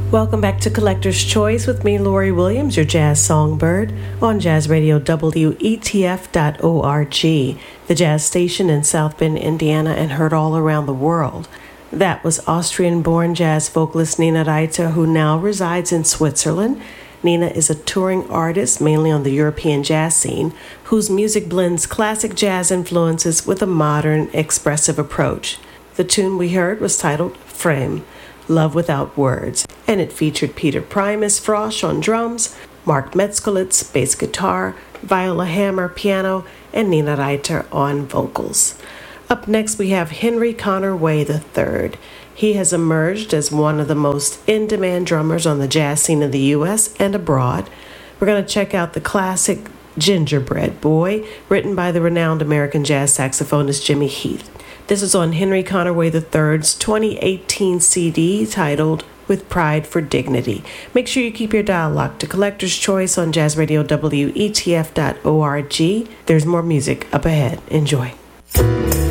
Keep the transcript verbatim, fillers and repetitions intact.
Welcome back to Collector's Choice with me, Lori Williams, your jazz songbird, on Jazz Radio W E T F dot org, the jazz station in South Bend, Indiana, and heard all around the world. That was Austrian-born jazz vocalist Nina Reiter, who now resides in Switzerland. Nina is a touring artist, mainly on the European jazz scene, whose music blends classic jazz influences with a modern, expressive approach. The tune we heard was titled Frame, Love Without Words, and it featured Peter Primus Frosch on drums, Mark Metzkolitz bass guitar, Viola Hammer piano, and Nina Reiter on vocals. Up next we have Henry Connor Way the third. He has emerged as one of the most in-demand drummers on the jazz scene in the U S and abroad. We're going to check out the classic Gingerbread Boy, written by the renowned American jazz saxophonist Jimmy Heath. This is on Henry Connor Way the third's twenty eighteen C D titled With Pride for Dignity. Make sure you keep your dial locked to Collector's Choice on Jazz Radio W E T F dot org. There's more music up ahead. Enjoy.